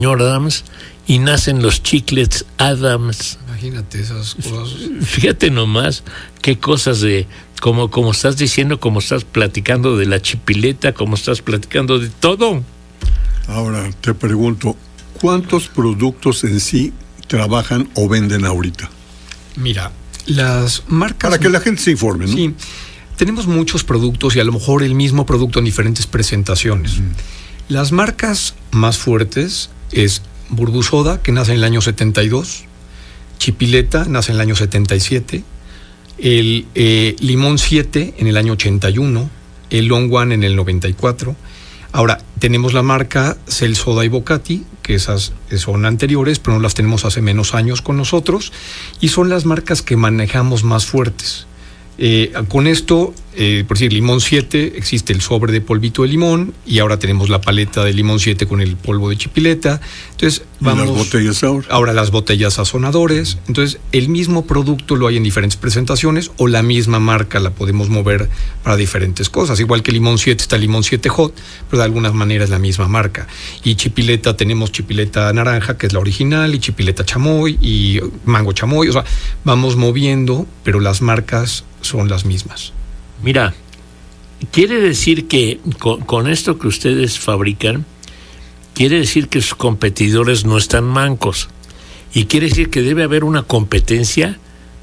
señor Adams y nacen los chiclets Adams. Imagínate esas cosas. Fíjate nomás qué cosas de, como estás diciendo, como estás platicando de la chipileta, como estás platicando de todo. Ahora te pregunto, ¿cuántos productos en sí trabajan o venden ahorita? Mira, las marcas... Para que la gente se informe, ¿no? Sí, tenemos muchos productos y a lo mejor el mismo producto en diferentes presentaciones. Las marcas más fuertes es Burbu Soda, que nace en el año 72, Chipileta, nace en el año 77, el Limón 7 en el año 81, el Long One en el 94. Ahora, tenemos la marca Cell Soda y Bocati, que esas son anteriores, pero no las tenemos hace menos años con nosotros, y son las marcas que manejamos más fuertes. Con esto, por decir, Limón 7, existe el sobre de polvito de limón, y ahora tenemos la paleta de Limón 7 con el polvo de chipileta. Entonces, vamos... Las botellas ahora las botellas sazonadores. Entonces, el mismo producto lo hay en diferentes presentaciones, o la misma marca la podemos mover para diferentes cosas. Igual que Limón 7 está Limón 7 Hot, pero de alguna manera es la misma marca. Y chipileta, tenemos chipileta naranja, que es la original, y chipileta chamoy, y mango chamoy. O sea, vamos moviendo, pero las marcas son las mismas. Mira, quiere decir que con esto que ustedes fabrican, quiere decir que sus competidores no están mancos, y quiere decir que debe haber una competencia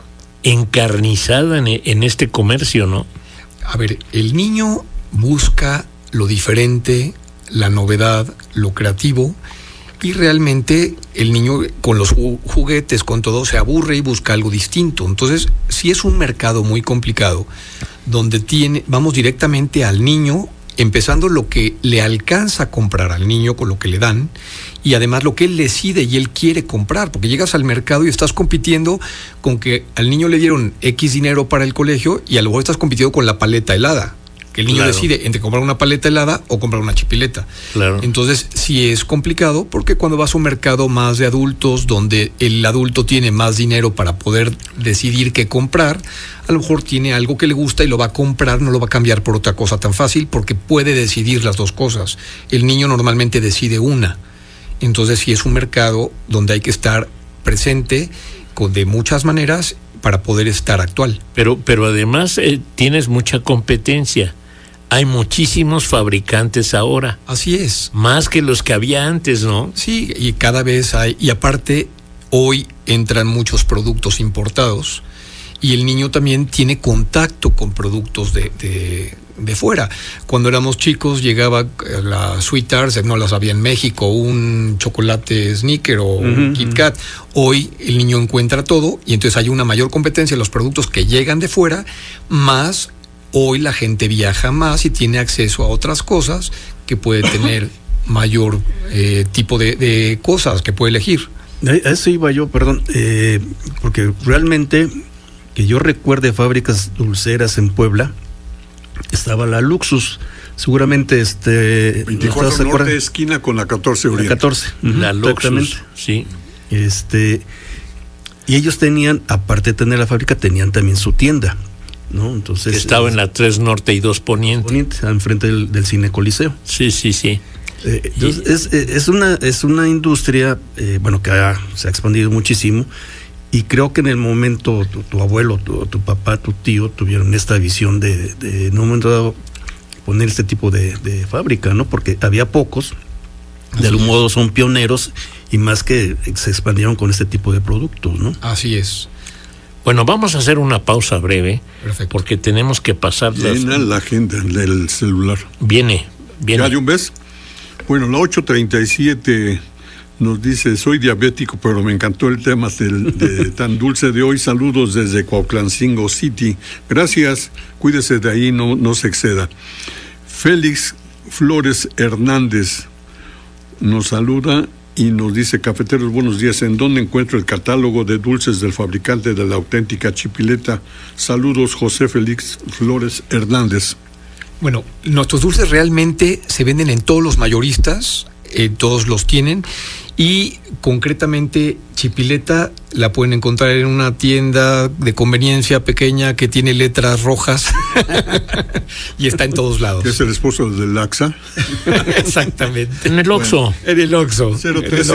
encarnizada en este comercio, ¿no? A ver, el niño busca lo diferente, la novedad, lo creativo, y realmente el niño con los juguetes, con todo, se aburre y busca algo distinto. Entonces, sí es un mercado muy complicado, donde vamos directamente al niño, empezando lo que le alcanza a comprar al niño con lo que le dan, y además lo que él decide y él quiere comprar, porque llegas al mercado y estás compitiendo con que al niño le dieron X dinero para el colegio, y a lo mejor estás compitiendo con la paleta helada. El niño decide entre comprar una paleta helada o comprar una chipileta. Claro. Entonces, sí es complicado, porque cuando vas a un mercado más de adultos, donde el adulto tiene más dinero para poder decidir qué comprar, a lo mejor tiene algo que le gusta y lo va a comprar, no lo va a cambiar por otra cosa tan fácil, porque puede decidir las dos cosas. El niño normalmente decide una. Entonces, sí es un mercado donde hay que estar presente de muchas maneras para poder estar actual. Pero además tienes mucha competencia. Hay muchísimos fabricantes ahora. Así es. Más que los que había antes, ¿no? Sí, y cada vez hay. Y aparte, hoy entran muchos productos importados, y el niño también tiene contacto con productos de fuera. Cuando éramos chicos, llegaba la Sweet Tarts, no las había en México, un chocolate Snicker o un Kit Kat. Hoy el niño encuentra todo, y entonces hay una mayor competencia en los productos que llegan de fuera, más hoy la gente viaja más y tiene acceso a otras cosas que puede tener mayor tipo de cosas que puede elegir. A eso iba yo, perdón, porque realmente que yo recuerde fábricas dulceras en Puebla, estaba la Luxus, seguramente 24 Norte, esquina con la 14 Oriente. La 14, la Luxus, sí. Y ellos tenían, aparte de tener la fábrica, tenían también su tienda, ¿no? Entonces estaba en la 3 Norte y 2 Poniente, enfrente del Cine Coliseo. Sí. Entonces es una industria que se ha expandido muchísimo, y creo que en el momento tu abuelo, tu papá, tu tío tuvieron esta visión de en un momento dado poner este tipo de fábrica, ¿no? Porque había pocos, de algún modo son pioneros, y más que se expandieron con este tipo de productos, ¿no? Así es. Bueno, vamos a hacer una pausa breve. Perfecto. Porque tenemos que pasar Llena la agenda del celular. Viene. ¿Ya hay un beso? Bueno, la 8:37 nos dice: soy diabético, pero me encantó el tema de tan dulce de hoy. Saludos desde Cuautlancingo City. Gracias, cuídese de ahí, no se exceda. Félix Flores Hernández nos saluda y nos dice: cafeteros, buenos días. ¿En dónde encuentro el catálogo de dulces del fabricante de la auténtica chipileta? Saludos, José Félix Flores Hernández. Bueno, nuestros dulces realmente se venden en todos los mayoristas, todos los tienen, y concretamente chipileta la pueden encontrar en una tienda de conveniencia pequeña que tiene letras rojas y está en todos lados. ¿Es el esposo del Laxa? Exactamente. En el Oxxo. En el Oxxo. 013